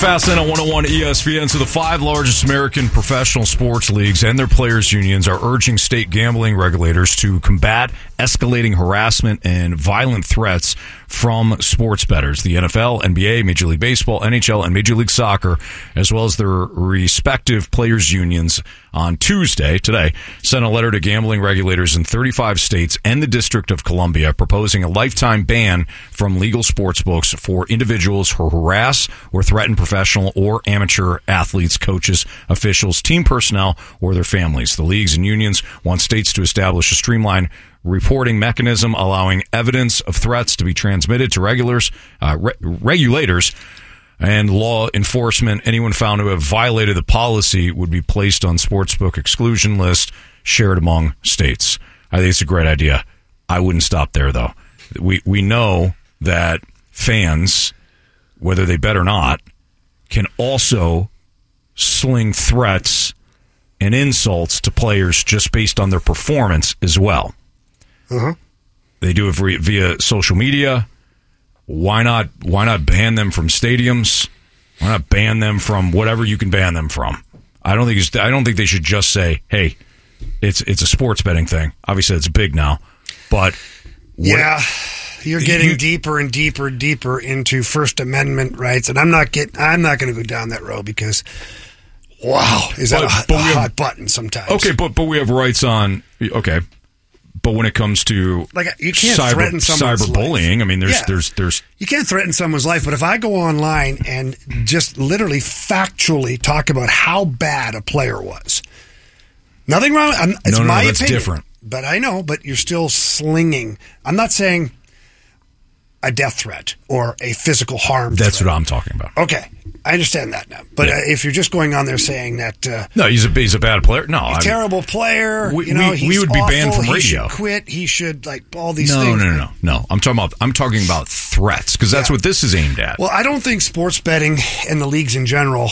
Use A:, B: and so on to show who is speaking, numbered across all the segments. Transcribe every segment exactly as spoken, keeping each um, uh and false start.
A: Fast Lane on one oh one E S P N. So the five largest American professional sports leagues and their players' unions are urging state gambling regulators to combat escalating harassment and violent threats from sports bettors. The N F L, N B A, Major League Baseball, N H L, and Major League Soccer, as well as their respective players' unions on Tuesday, today, sent a letter to gambling regulators in thirty-five states and the District of Columbia proposing a lifetime ban from legal sports books for individuals who harass or threaten professional or amateur athletes, coaches, officials, team personnel, or their families. The leagues and unions want states to establish a streamlined reporting mechanism allowing evidence of threats to be transmitted to regulars, uh, re- regulators and law enforcement. Anyone found to have violated the policy would be placed on sportsbook exclusion list shared among states. I think it's a great idea. I wouldn't stop there, though. We we know that fans, whether they bet or not, can also sling threats and insults to players just based on their performance as well.
B: Uh-huh.
A: They do it via, via social media. Why not? Why not ban them from stadiums? Why not ban them from whatever you can ban them from? I don't think. It's, I don't think they should just say, "Hey, it's it's a sports betting thing." Obviously, it's big now, but what,
B: yeah, you're getting
A: you,
B: deeper and deeper, deeper into First Amendment rights, and I'm not get. I'm not going to go down that road because, wow, is that
A: but,
B: a,
A: but
B: a
A: have,
B: hot button sometimes?
A: Okay, but but we have rights on. Okay. But when it comes to
B: like you can't
A: cyber,
B: threaten someone's
A: cyberbullying,
B: life.
A: I mean, there's,
B: yeah.
A: there's, there's.
B: You can't threaten someone's life, but if I go online and just literally factually talk about how bad a player was, nothing wrong. I'm, it's
A: no, no,
B: my
A: no, that's
B: opinion,
A: different.
B: But I know. But you're still slinging. I'm not saying a death threat or a physical harm.
A: That's
B: threat.
A: what I'm talking about.
B: Okay, I understand that now. But
A: yeah.
B: uh, if you're just going on there saying that, uh,
A: no, he's a he's a bad player. No,
B: a
A: I
B: terrible player.
A: We,
B: you know,
A: we,
B: he's
A: we would be
B: awful,
A: banned from
B: he
A: radio.
B: Should quit. He should like all these
A: no,
B: things.
A: No, no, no, no. I'm talking about I'm talking about threats because that's
B: yeah.
A: what this is aimed at.
B: Well, I don't think sports betting and the leagues in general.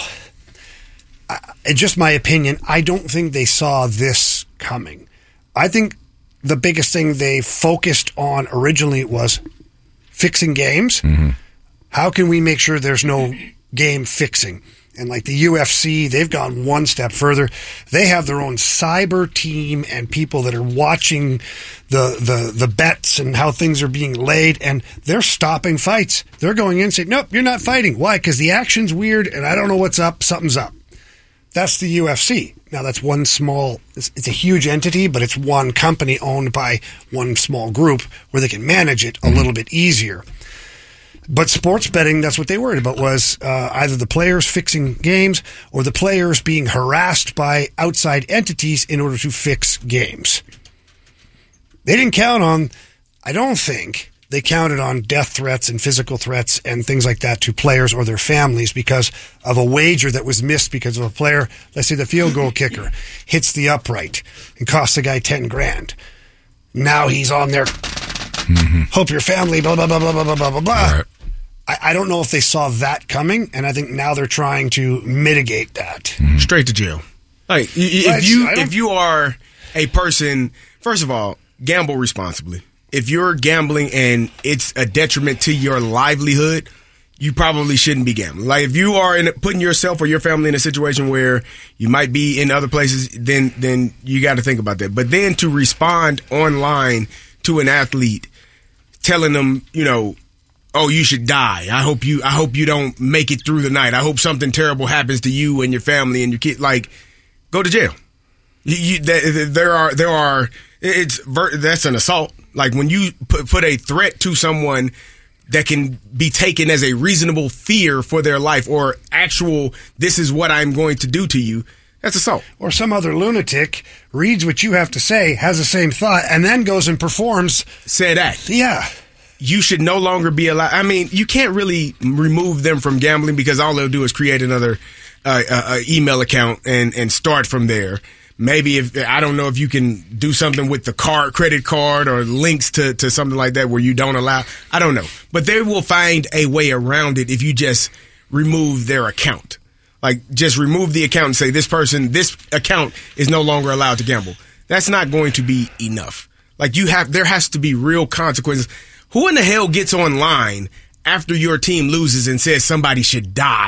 B: Uh, it's just my opinion. I don't think they saw this coming. I think the biggest thing they focused on originally was fixing games.
A: Mm-hmm.
B: How can we make sure there's no game fixing? And like the U F C, they've gone one step further. They have their own cyber team and people that are watching the, the, the bets and how things are being laid, and they're stopping fights. They're going in and saying, nope, you're not fighting. Why? Because the action's weird and I don't know what's up. Something's up. That's the U F C. Now, that's one small, it's, it's a huge entity, but it's one company owned by one small group where they can manage it a little bit easier. But sports betting, that's what they worried about, was uh, either the players fixing games or the players being harassed by outside entities in order to fix games. They didn't count on, I don't think, they counted on death threats and physical threats and things like that to players or their families because of a wager that was missed because of a player, let's say the field goal kicker, hits the upright and costs the guy ten grand. Now he's on there, mm-hmm. hope your family, blah, blah, blah, blah, blah, blah, blah, blah.
A: Right.
B: I, I don't know if they saw that coming, and I think now they're trying to mitigate that.
C: Mm-hmm. Straight to jail. Like, if
B: Right,
C: you
B: I don't-
C: if you are a person, first of all, gamble responsibly. If you're gambling and it's a detriment to your livelihood, you probably shouldn't be gambling. Like if you are in, putting yourself or your family in a situation where you might be in other places, then then you got to think about that. But then to respond online to an athlete, telling them, you know, oh, you should die. I hope you I hope you don't make it through the night. I hope something terrible happens to you and your family and your kid. Like, go to jail. You, you, there are there are it's that's an assault. Like when you put, put a threat to someone that can be taken as a reasonable fear for their life or actual, this is what I'm going to do to you, that's assault.
B: Or some other lunatic reads what you have to say, has the same thought, and then goes and performs.
C: Said that.
B: Yeah.
C: You should no longer be allowed. I mean, you can't really remove them from gambling because all they'll do is create another uh, uh, email account and, and start from there. Maybe if I don't know if you can do something with the card, credit card, or links to, to something like that where you don't allow. I don't know, but they will find a way around it if you just remove their account. Like just remove the account and say this person, this account is no longer allowed to gamble. That's not going to be enough. Like you have, there has to be real consequences. Who in the hell gets online after your team loses and says somebody should die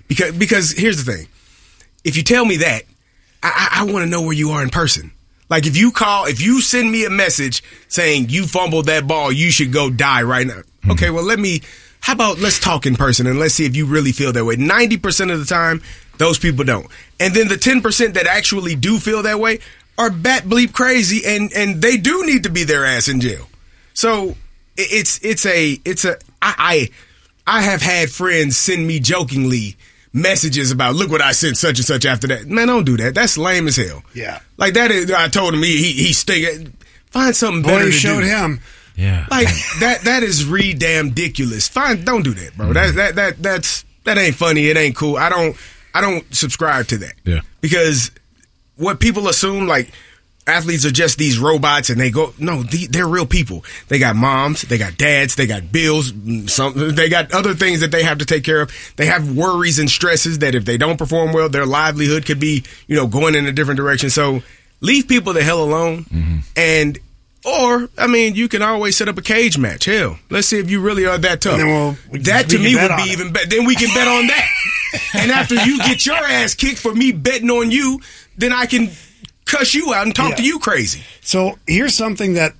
C: Because because here's the thing. If you tell me that, I, I, I want to know where you are in person. Like if you call, if you send me a message saying you fumbled that ball, you should go die right now. Mm-hmm. Okay, well, let me, how about let's talk in person and let's see if you really feel that way. ninety percent of the time, those people don't. And then the ten percent that actually do feel that way are bat bleep crazy and, and they do need to be their ass in jail. So it's, it's a, it's a, I, I, I have had friends send me jokingly messages about, look what I sent such and such after that. Man, don't do that. That's lame as hell.
B: Yeah.
C: Like that is, I told him he, he, he stink. Find something better
B: Boy, you
C: to
B: showed
C: do.
B: him.
A: Yeah.
C: Like that, that is re damn ridiculous. Fine. Don't do that, bro. Mm-hmm. That, that, that, that's, that ain't funny. It ain't cool. I don't, I don't subscribe to that.
A: Yeah.
C: Because what people assume, like, athletes are just these robots and they go, no, they're real people. They got moms, they got dads, they got bills, some, they got other things that they have to take care of. They have worries and stresses that if they don't perform well, their livelihood could be, you know, going in a different direction. So leave people the hell alone. Mm-hmm. And, or, I mean, you can always set up a cage match. Hell, let's see if you really are that tough.
B: We'll,
C: that to me would be even better. Then we can bet on that. And after you get your ass kicked for me betting on you, then I can cuss you out and talk yeah. to you crazy.
B: So here's something that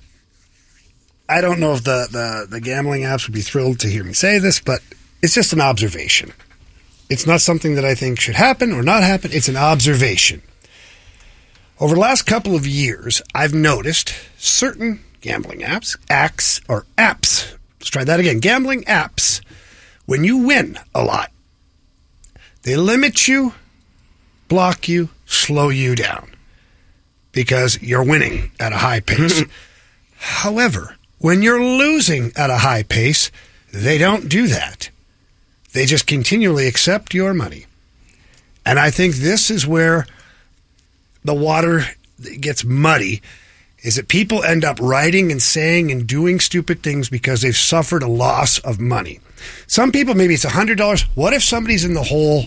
B: I don't know if the, the, the gambling apps would be thrilled to hear me say this, but it's just an observation. It's not something that I think should happen or not happen. It's an observation. Over the last couple of years, I've noticed certain gambling apps, acts, or apps. Let's try that again. Gambling apps, when you win a lot, they limit you, block you, slow you down, because you're winning at a high pace. However, when you're losing at a high pace, they don't do that. They just continually accept your money. And I think this is where the water gets muddy, is that people end up writing and saying and doing stupid things because they've suffered a loss of money. Some people, maybe it's one hundred dollars. What if somebody's in the hole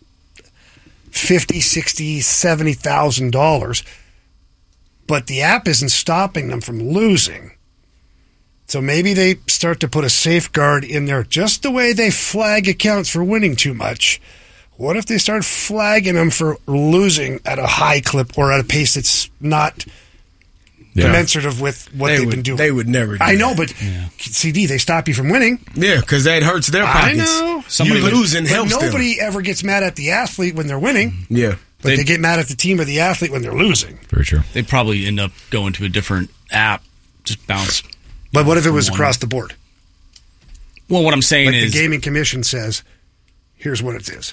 B: fifty thousand dollars, sixty thousand dollars, seventy thousand dollars, but the app isn't stopping them from losing? So maybe they start to put a safeguard in there, just the way they flag accounts for winning too much. What if they start flagging them for losing at a high clip or at a pace that's not yeah. commensurate with what
C: they
B: they've
C: would,
B: been doing?
C: They would never do
B: I know,
C: that.
B: but
C: yeah.
B: C D, they stop you from winning.
C: Yeah, because that hurts their pockets.
B: I know.
C: Somebody you losing helps them.
B: Nobody ever gets mad at the athlete when they're winning.
C: Yeah.
B: But they, they get mad at the team or the athlete when they're losing.
A: Very true.
D: They'd probably end up going to a different app, just bounce.
B: But what if it was across the board?
D: Well, what I'm saying
B: like
D: is...
B: the Gaming Commission says, here's what it is.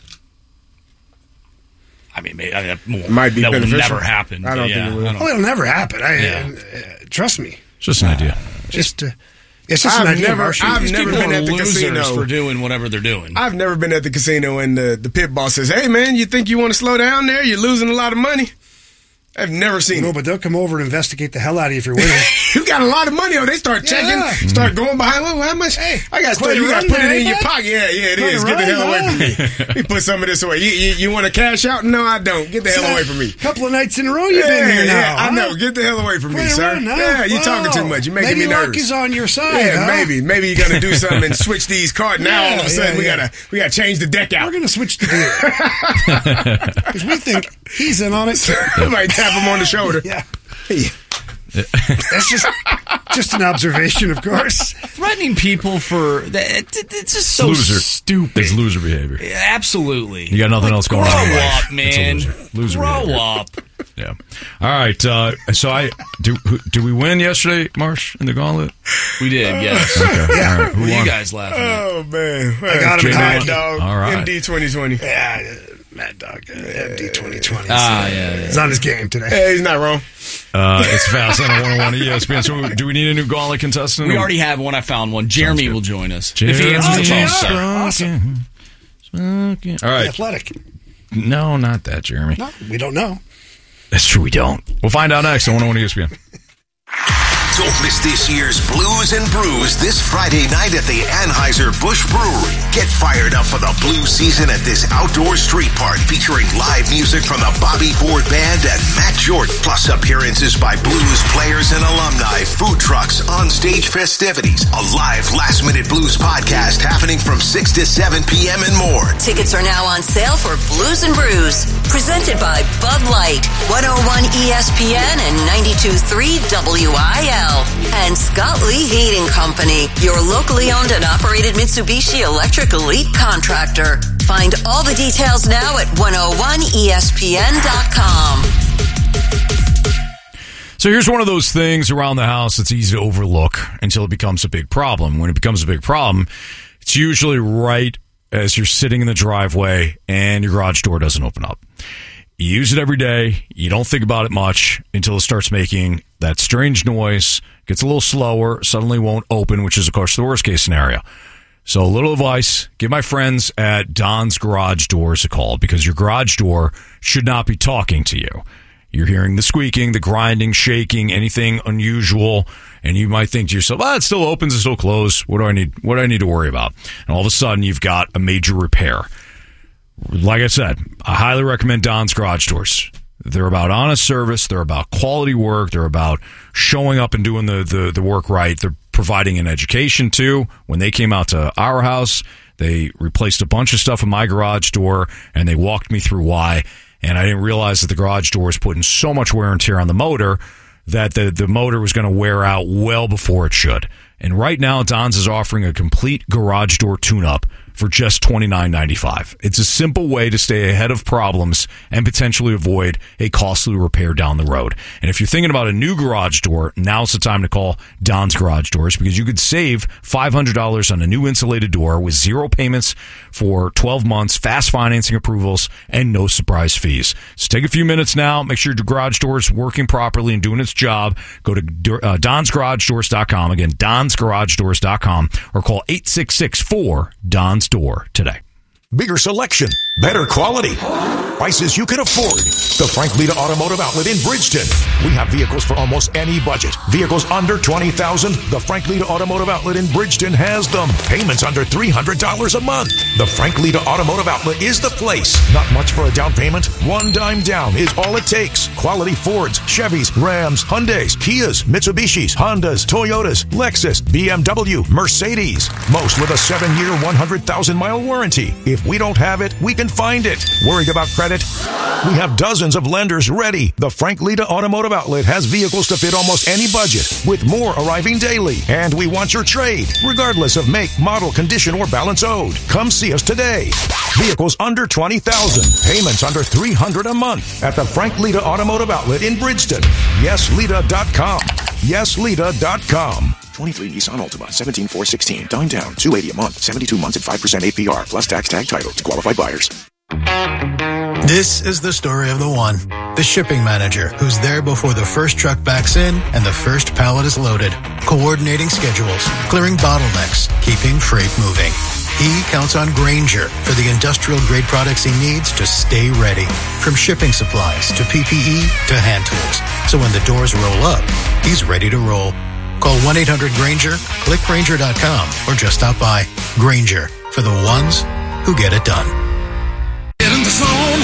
D: I mean, maybe, I, well,
C: might be
D: that will
C: beneficial.
D: never happen.
C: I don't
D: yeah,
C: think it will.
B: I don't, oh, it'll never happen. I,
D: Yeah.
B: uh, trust me.
A: It's just an idea.
B: Just, uh, it's just
C: I've
B: an idea.
C: never-
B: Marshall.
C: I've
D: These
C: never
D: people
C: been
D: are
C: at the
D: losers
C: casino.
D: for doing whatever they're doing.
C: I've never been at the casino and the, the pit boss says, hey, man, you think you want to slow down there? You're losing a lot of money. I've never seen
B: No,
C: it.
B: but they'll come over and investigate the hell out of you if you're winning.
C: You got a lot of money. Oh, they start checking,
B: Yeah.
C: start going behind. Well, how much?
B: Hey,
C: I got
B: quite
C: to You
B: a
C: got to
B: run
C: put it
B: there,
C: in your
B: bud.
C: pocket. Yeah, yeah, it
B: Quite
C: is.
B: a
C: Get the
B: run,
C: hell away
B: huh?
C: from me. Let me put some of this away. You, you, you want to cash out? No, I don't. Get the hell away from me.
B: A couple of nights in a row you've
C: Yeah,
B: been here now.
C: yeah, I
B: huh?
C: know. Get the hell away from me,
B: Quite a
C: sir.
B: run, huh?
C: Yeah, you're talking too
B: Wow.
C: much. You're making
B: Maybe
C: me
B: luck
C: nervous.
B: is on your side.
C: Yeah,
B: huh?
C: maybe. Maybe you're gonna do something and switch these cards. Now all of a
B: Yeah,
C: sudden
B: yeah,
C: we
B: yeah.
C: gotta we gotta change the deck out.
B: We're going to switch the deal. Because we think he's in on it.
C: I might tap him on the shoulder.
B: Yeah. That's just just an observation, of course.
D: Threatening people for that, it's just so
A: Loser.
D: stupid.
A: It's loser behavior.
D: Yeah, absolutely.
A: You got nothing else going
D: Grow
A: on in life.
D: up,
A: It's a
D: man.
A: loser. Loser
D: Grow
A: behavior.
D: up.
A: Yeah. All right. Uh, so I do. Who, do we win yesterday, Marsh, in the gauntlet?
D: We did, yes.
A: Okay. All right. Who
D: What are
A: won?
D: you guys laughing at?
C: Oh man,
B: I got him in
C: Mad
B: hockey.
C: Dog.
A: All right.
C: M D twenty twenty.
B: Yeah, uh, Mad Dog. Uh, M D twenty twenty.
D: Ah, yeah, yeah.
B: He's on his game today.
C: Hey, he's not wrong.
A: Uh, it's Fast on one oh one E S P N. So, do we need a new gauntlet contestant?
D: We already have one. I found one. Jeremy
A: good.
D: will join us.
A: Jeremy
D: if he answers the phone.
B: Jeremy.
D: sir.
B: Awesome.
A: Awesome. All right.
B: Athletic.
A: No, not that, Jeremy.
B: No, we don't know.
A: That's true. We don't. We'll find out next on one oh one E S P N.
E: Don't miss this year's Blues and Brews this Friday night at the Anheuser-Busch Brewery. Get fired up for the blues season at this outdoor street park featuring live music from the Bobby Ford Band and Matt Jordan, plus appearances by blues players and alumni, food trucks, on-stage festivities, a live last-minute blues podcast happening from six to seven p.m. and more.
F: Tickets are now on sale for Blues and Brews, presented by Bud Light, one oh one E S P N and ninety-two point three W I L. And Scott Lee Heating Company, your locally owned and operated Mitsubishi Electric Elite contractor. Find all the details now at one oh one E S P N dot com.
A: So here's one of those things around the house that's easy to overlook until it becomes a big problem. When it becomes a big problem, it's usually right as you're sitting in the driveway and your garage door doesn't open up. You use it every day. You don't think about it much until it starts making that strange noise, gets a little slower, suddenly won't open, which is, of course, the worst case scenario. So a little advice, give my friends at Don's Garage Doors a call, because your garage door should not be talking to you. You're hearing the squeaking, the grinding, shaking, anything unusual, and you might think to yourself, ah, it still opens, it's still closed. What do I need? What do I need to worry about? And all of a sudden, you've got a major repair. Like I said, I highly recommend Don's Garage Doors. They're about honest service. They're about quality work. They're about showing up and doing the, the, the work right. They're providing an education, too. When they came out to our house, they replaced a bunch of stuff in my garage door, and they walked me through why. And I didn't realize that the garage door was putting so much wear and tear on the motor that the, the motor was going to wear out well before it should. And right now, Don's is offering a complete garage door tune-up for just twenty-nine ninety-five. It's a simple way to stay ahead of problems and potentially avoid a costly repair down the road. And if you're thinking about a new garage door, now's the time to call Don's Garage Doors, because you could save five hundred dollars on a new insulated door with zero payments for twelve months, fast financing approvals, and no surprise fees. So take a few minutes now. Make sure your garage door is working properly and doing its job. Go to uh, Don's Garage Doors dot com. Again, Don's Garage Doors dot com, or call eight six six four Don's Door today.
G: Bigger selection, better quality, prices you can afford. The Frank Lita Automotive Outlet in Bridgeton. We have vehicles for almost any budget. Vehicles under twenty thousand dollars. The Frank Lita Automotive Outlet in Bridgeton has them. Payments under three hundred dollars a month. The Frank Lita Automotive Outlet is the place. Not much for a down payment. One dime down is all it takes. Quality Fords, Chevys, Rams, Hyundais, Kias, Mitsubishis, Hondas, Toyotas, Lexus, B M W, Mercedes. Most with a seven-year, one hundred thousand mile warranty. If we don't have it, we can find it. Worried about credit? We have dozens of lenders ready. The Frank Lita Automotive Outlet has vehicles to fit almost any budget, with more arriving daily. And we want your trade, regardless of make, model, condition, or balance owed. Come see us today. Vehicles under twenty thousand dollars. Payments under three hundred dollars a month at the Frank Lita Automotive Outlet in Bridgeton. yes lita dot com. yes lita dot com.
H: twenty-three Nissan Altima, seventeen four sixteen. Dime down, two hundred eighty dollars a month, seventy-two months at five percent A P R, plus tax tag title to qualified buyers.
I: This is the story of the one. The shipping manager who's there before the first truck backs in and the first pallet is loaded. Coordinating schedules, clearing bottlenecks, keeping freight moving. He counts on Grainger for the industrial-grade products he needs to stay ready. From shipping supplies to P P E to hand tools. So when the doors roll up, he's ready to roll. Call one eight hundred Grainger, click Grainger dot com, or just stop by. Grainger, for the ones who get it done.
J: Get in the zone,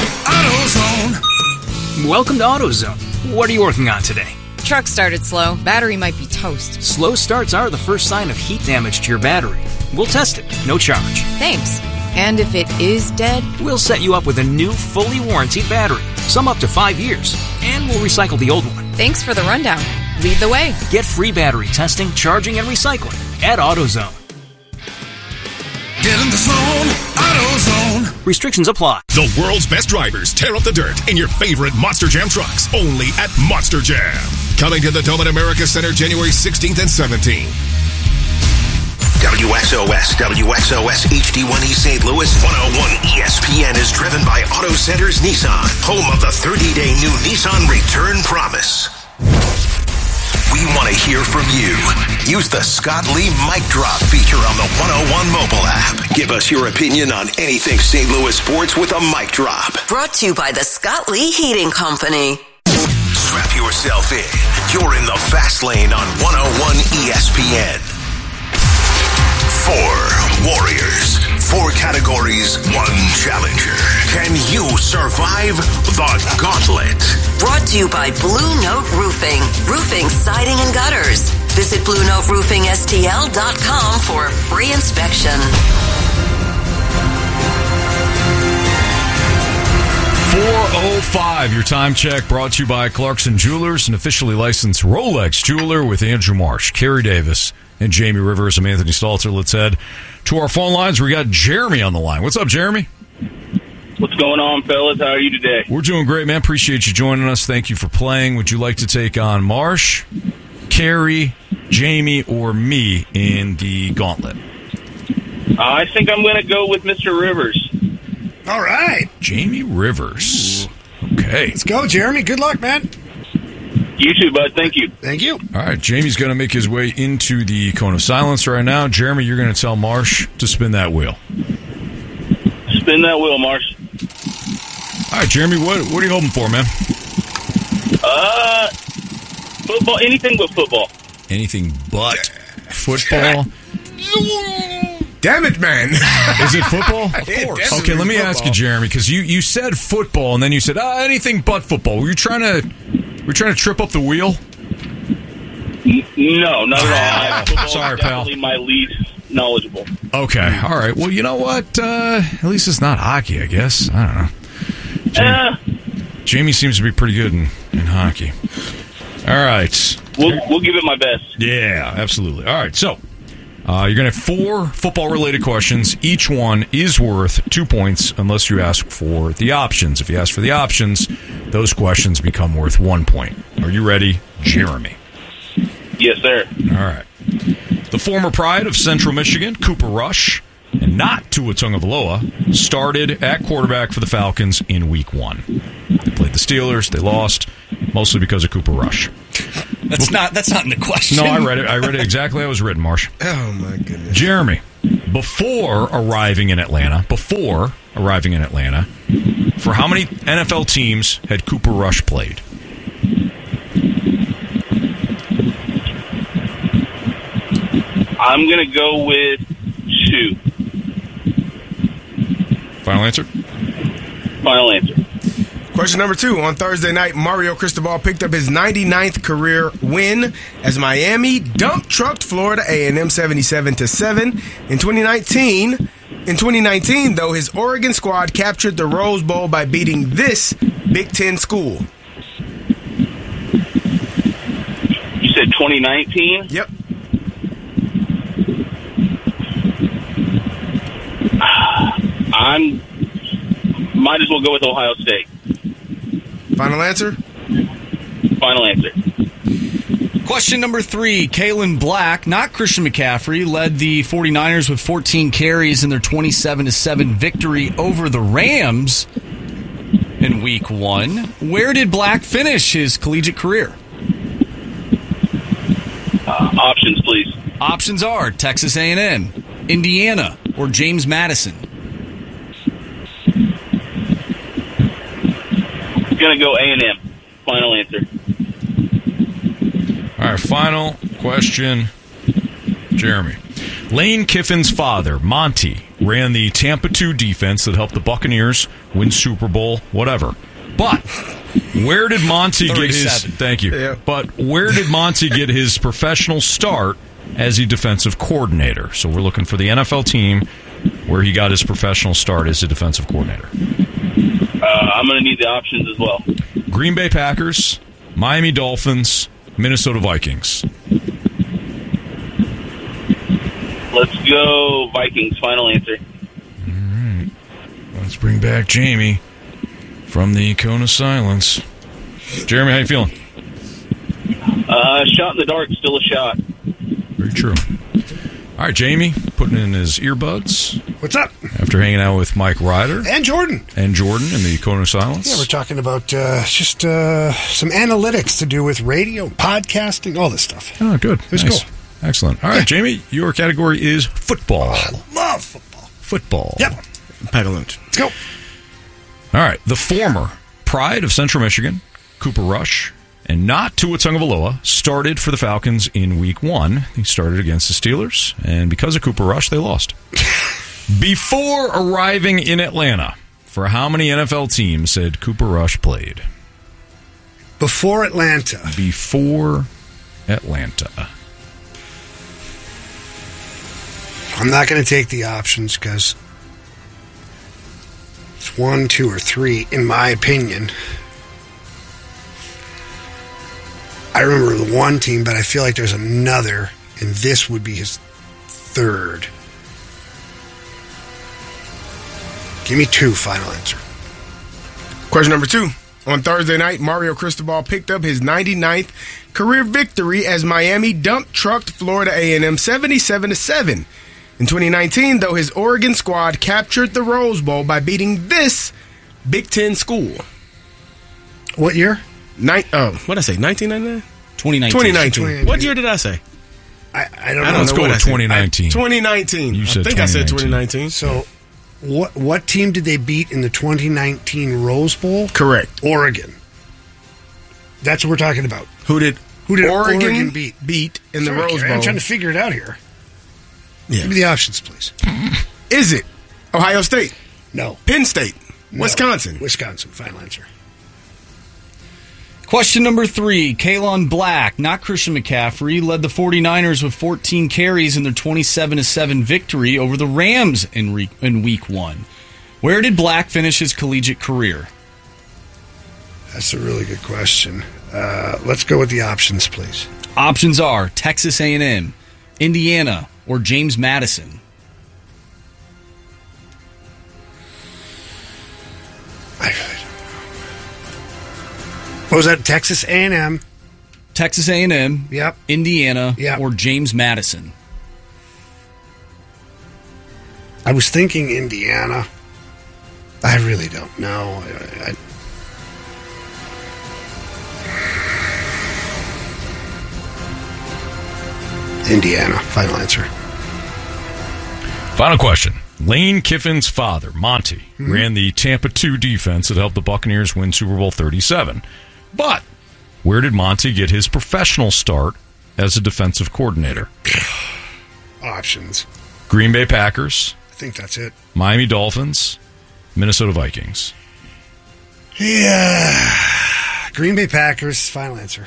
J: AutoZone.
K: Welcome to AutoZone. What are you working on today?
L: Truck started slow. Battery might be toast.
K: Slow starts are the first sign of heat damage to your battery. We'll test it, no charge.
L: Thanks. And if it is dead?
K: We'll set you up with a new, fully warranted battery. Some up to five years. And we'll recycle the old one.
L: Thanks for the rundown. Lead the way.
K: Get free battery testing, charging, and recycling at AutoZone.
J: Get in the zone, AutoZone.
K: Restrictions apply.
M: The world's best drivers tear up the dirt in your favorite Monster Jam trucks, only at Monster Jam. Coming to the Dome at America Center January sixteenth and seventeenth.
E: W X O S, W X O S H D one E Saint Louis, one oh one E S P N is driven by Auto Centers Nissan, home of the thirty-day new Nissan Return Promise. We want to hear from you. Use the Scott Lee Mic Drop feature on the one oh one mobile app. Give us your opinion on anything Saint Louis sports with a mic drop.
F: Brought to you by the Scott Lee Heating Company.
E: Strap your yourself in. You're in the fast lane on one oh one E S P N. Four warriors, four categories, one challenger. Can you survive the gauntlet?
F: Brought to you by Blue Note Roofing. Roofing, siding, and gutters. Visit blue note roofing s t l dot com for a free inspection.
A: four oh five, your time check brought to you by Clarkson Jewelers, an officially licensed Rolex jeweler with Andrew Marsh, Kerry Davis, and Jamie Rivers. I'm Anthony Stalter. Let's head to our phone lines. We got Jeremy on the line. What's up, Jeremy?
N: What's going on, fellas? How are you today?
A: We're doing great, man. Appreciate you joining us. Thank you for playing. Would you like to take on Marsh, Kerry, Jamie, or me in the gauntlet?
N: Uh, I think I'm going to go with Mister Rivers.
B: All right.
A: Jamie Rivers. Okay.
B: Let's go, Jeremy. Good luck, man.
N: You too, bud. Thank you.
B: Thank you.
A: All right. Jamie's going to make his way into the cone of silence right now. Jeremy, you're going to tell Marsh to spin that wheel.
N: Spin that wheel, Marsh.
A: All right, Jeremy, what, what are you hoping for, man?
N: Uh, football. Anything but football.
A: Anything but football?
C: Damn it, man.
A: Is it football?
C: Of course.
A: Okay, let me
C: football.
A: ask you, Jeremy, because you, you said football, and then you said, ah, anything but football. Were you trying to were you trying to trip up the wheel?
N: No, not at all. Football
A: Sorry,
N: is
A: pal.
N: definitely my least knowledgeable.
A: Okay, all right. Well, you know what? Uh, at least it's not hockey, I guess. I don't know. Jamie,
N: Uh,
A: Jamie seems to be pretty good in, in hockey. All right.
N: we'll, we'll give it my best.
A: Yeah, absolutely. All right, so uh, you're going to have four football-related questions. Each one is worth two points unless you ask for the options. If you ask for the options, those questions become worth one point. Are you ready, Jeremy?
N: Yes, sir.
A: All right. The former pride of Central Michigan, Cooper Rush, and not Tua Tagovailoa, started at quarterback for the Falcons in week one. They played the Steelers. They lost, mostly because of Cooper Rush.
D: That's not that's not in the question.
A: No, I read it. I read it exactly how it was written, Marsh.
C: Oh, my goodness.
A: Jeremy, before arriving in Atlanta, before arriving in Atlanta, for how many N F L teams had Cooper Rush played?
N: I'm going to go with two.
A: Final answer?
N: Final answer.
C: Question number two. On Thursday night, Mario Cristobal picked up his ninety-ninth career win as Miami dump trucked Florida A and M seventy-seven to seven. In twenty nineteen, in twenty nineteen, though, his Oregon squad captured the Rose Bowl by beating this Big Ten school.
N: You said twenty nineteen?
C: Yep.
N: I'm might as well go with Ohio State.
C: Final answer?
N: Final answer.
D: Question number three. Kalen Black, not Christian McCaffrey, led the 49ers with fourteen carries in their twenty-seven to seven victory over the Rams in week one. Where did Black finish his collegiate career?
N: Uh, options, please.
D: Options are Texas A and M, Indiana, or James Madison.
N: Going to go A and M. Final answer.
A: All right, final question, Jeremy. Lane Kiffin's father, Monty, ran the Tampa two defense that helped the Buccaneers win Super Bowl, whatever. But where did Monty get his... Thank you.
C: Yeah.
A: But where did Monty get his professional start as a defensive coordinator? So we're looking for the N F L team where he got his professional start as a defensive coordinator.
N: Uh, I'm going to need the options as well.
A: Green Bay Packers, Miami Dolphins, Minnesota Vikings.
N: Let's go Vikings. Final answer.
A: All right. Let's bring back Jamie from the Cone of Silence. Jeremy, how you feeling?
N: Uh, shot in the dark, still a shot.
A: Very true. All right, Jamie, putting in his earbuds.
B: What's up?
A: After hanging out with Mike Ryder.
B: And Jordan.
A: And Jordan in the Cone of Silence.
B: Yeah, we're talking about uh, just uh, some analytics to do with radio, podcasting, all this stuff.
A: Oh, good.
B: It was
A: Nice.
B: cool.
A: Excellent. All right,
B: Yeah.
A: Jamie, your category is football.
B: I love football.
A: Football.
B: Yep.
C: Pack a lunch.
B: Let's go.
A: All right. The former pride of Central Michigan, Cooper Rush, and not Tua Tagovailoa, started for the Falcons in week one. He started against the Steelers, and because of Cooper Rush, they lost. Before arriving in Atlanta, for how many N F L teams had Cooper Rush played?
B: Before Atlanta.
A: Before Atlanta.
B: I'm not going to take the options because it's one, two, or three, in my opinion. I remember the one team, but I feel like there's another, and this would be his third. Give me two, final answer.
C: Question number two. On Thursday night, Mario Cristobal picked up his ninety-ninth career victory as Miami dump trucked Florida A and M seventy-seven to seven. In twenty nineteen, though, his Oregon squad captured the Rose Bowl by beating this Big Ten school.
B: What year?
C: Nin- oh, what did I say? nineteen ninety-nine?
D: twenty nineteen.
C: twenty nineteen. What year did I say?
B: I, I don't
C: I
B: know.
C: don't know what I said.
A: twenty nineteen.
C: I, twenty nineteen.
A: You said
C: I think I said twenty nineteen.
B: So, what what team did they beat in the twenty nineteen Rose Bowl?
C: Correct.
B: Oregon. That's what we're talking about.
C: Who did
B: Who did
C: Oregon,
B: Oregon beat?
C: beat in the
B: Sorry,
C: Rose
B: Gary,
C: Bowl?
B: I'm trying to figure it out here.
C: Yeah.
B: Give me the options, please.
C: Is it Ohio State?
B: No.
C: Penn State?
B: No.
C: Wisconsin?
B: Wisconsin. Final answer.
D: Question number three. Kalon Black, not Christian McCaffrey, led the 49ers with fourteen carries in their twenty-seven to seven victory over the Rams in, re- in week one. Where did Black finish his collegiate career?
B: That's a really good question. Uh, let's go with the options, please.
D: Options are Texas A and M, Indiana, or James Madison.
B: I really don't know. What was that? Texas A and M?
D: Texas A and M,
B: Yep.
D: Indiana,
B: Yep.
D: or James Madison.
B: I was thinking Indiana. I really don't know. I, I, Indiana. Final answer.
A: Final question. Lane Kiffin's father, Monty, mm-hmm. ran the Tampa two defense that helped the Buccaneers win Super Bowl thirty-seven. But where did Monty get his professional start as a defensive coordinator?
B: Options.
A: Green Bay Packers.
B: I think that's it.
A: Miami Dolphins. Minnesota Vikings.
B: Yeah. Green Bay Packers. Final answer.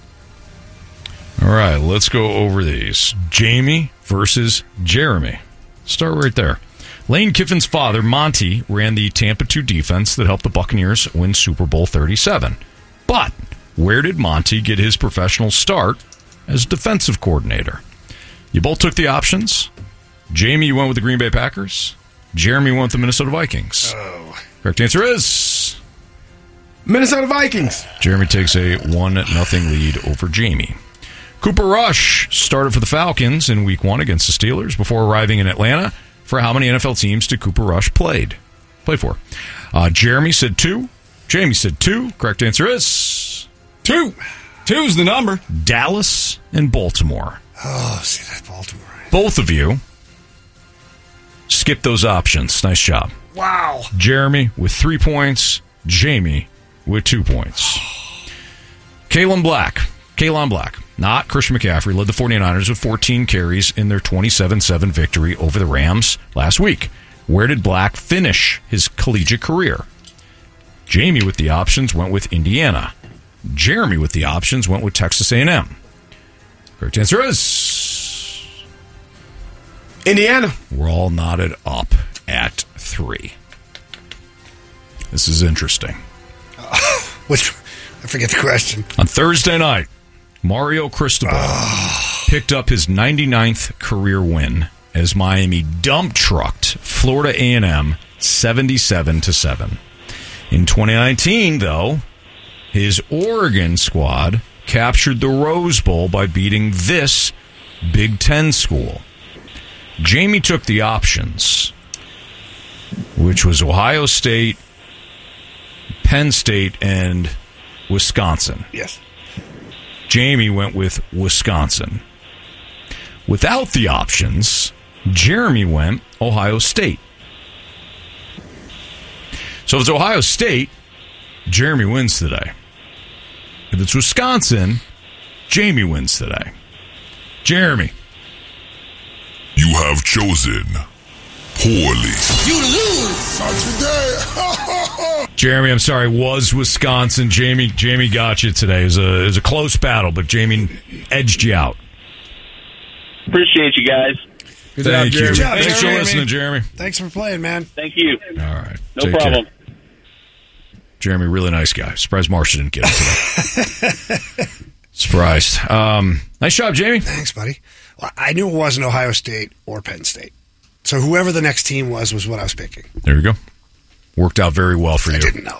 A: All right, let's go over these. Jamie versus Jeremy. Start right there. Lane Kiffin's father, Monty, ran the Tampa two defense that helped the Buccaneers win Super Bowl thirty-seven. But where did Monty get his professional start as defensive coordinator? You both took the options. Jamie, you went with the Green Bay Packers. Jeremy went with the Minnesota Vikings.
B: Oh.
A: Correct answer is
C: Minnesota Vikings.
A: Jeremy takes a one nothing lead over Jamie. Cooper Rush started for the Falcons in week one against the Steelers before arriving in Atlanta. For how many N F L teams did Cooper Rush played? Play for? Uh, Jeremy said two. Jamie said two. Correct answer is
D: two. Two's the number.
A: Dallas and Baltimore.
B: Oh, see that Baltimore.
A: Both of you skip those options. Nice job.
B: Wow.
A: Jeremy with three points. Jamie with two points. Kalon Black. Kalon Black, not Christian McCaffrey, led the 49ers with fourteen carries in their twenty-seven seven victory over the Rams last week. Where did Black finish his collegiate career? Jamie with the options went with Indiana. Jeremy with the options went with Texas A and M. Correct answer is
C: Indiana.
A: We're all knotted up at three. This is interesting.
B: Which, I forget the question.
A: On Thursday night, Mario Cristobal oh. picked up his ninety-ninth career win as Miami dump trucked Florida A and M seventy-seven to seven. In twenty nineteen, though, his Oregon squad captured the Rose Bowl by beating this Big Ten school. Jamie took the options, which was Ohio State, Penn State, and Wisconsin.
B: Yes.
A: Jamie went with Wisconsin. Without the options, Jeremy went Ohio State. So if it's Ohio State, Jeremy wins today. If it's Wisconsin, Jamie wins today. Jeremy.
O: You have chosen poorly.
J: You lose.
O: Not today.
A: Jeremy, I'm sorry, was Wisconsin. Jamie Jamie got you today. It was a, it was a close battle, but Jamie edged you out.
N: Appreciate you guys.
A: Good Thank
B: job,
A: you.
B: Jeremy.
A: Thanks for
B: Jeremy.
A: listening, Jeremy.
B: Thanks for playing, man.
N: Thank you.
A: All right.
N: No
A: Take
N: problem.
A: Care. Jeremy, really nice guy. Surprised Marcia didn't get him today. Surprised. Um, nice job, Jamie.
B: Thanks, buddy. Well, I knew it wasn't Ohio State or Penn State. So whoever the next team was was what I was picking.
A: There you go. Worked out very well for you.
B: I didn't know.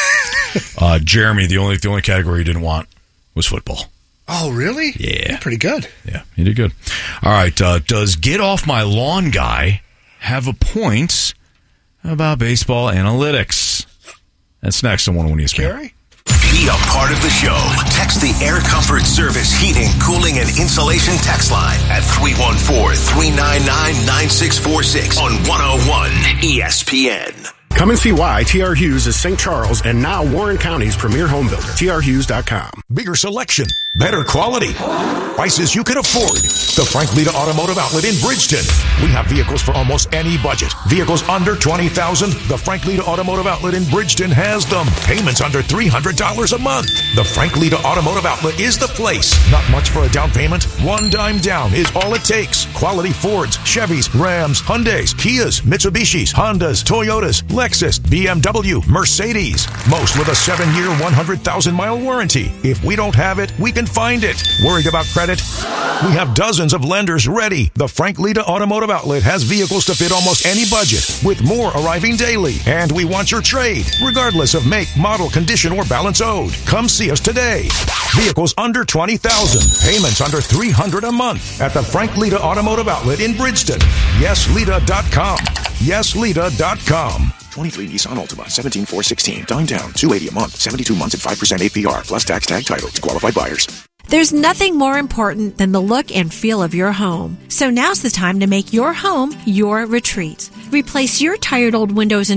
A: uh, Jeremy, the only the only category you didn't want was football.
B: Oh, really?
A: Yeah.
B: You're pretty good.
A: Yeah, you did good. All right. Uh, does Get Off My Lawn guy have a point about baseball analytics? That's next on one oh one E S P N.
B: Gary?
E: Be a part of the show. Text the Air Comfort Service Heating, Cooling, and Insulation text line at three one four, three nine nine, nine six four six on one oh one E S P N.
P: Come and see why T R. Hughes is Saint Charles and now Warren County's premier home builder. T R Hughes dot com.
G: Bigger selection, better quality, prices you can afford. The Frank Lita Automotive Outlet in Bridgeton. We have vehicles for almost any budget. Vehicles under twenty thousand dollars. The Frank Lita Automotive Outlet in Bridgeton has them. Payments under three hundred dollars a month. The Frank Lita Automotive Outlet is the place. Not much for a down payment. One dime down is all it takes. Quality Fords, Chevys, Rams, Hyundais, Kias, Mitsubishis, Hondas, Toyotas, Lexus, B M W, Mercedes. Most with a seven-year, one hundred thousand mile warranty. If we don't have it, we can find it. Worried about credit? We have dozens of lenders ready. The Frank Lita Automotive Outlet has vehicles to fit almost any budget, with more arriving daily. And we want your trade, regardless of make, model, condition, or balance owed. Come see us today. Vehicles under twenty thousand dollars. Payments under three hundred dollars a month at the Frank Lita Automotive Outlet in Bridgeton. yes lita dot com. yes lita dot com.
H: twenty-three Nissan Altima, seventeen four sixteen. Dime down, two eighty a month, seventy-two months at five percent A P R, plus tax tag title to qualified buyers.
Q: There's nothing more important than the look and feel of your home. So now's the time to make your home your retreat. Replace your tired old windows and